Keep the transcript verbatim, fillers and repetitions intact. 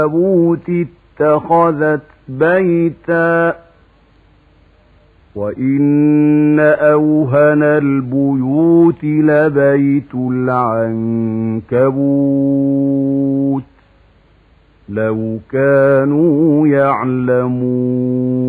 العنكبوت اتخذت بيتا وإن أوهن البيوت لبيت العنكبوت لو كانوا يعلمون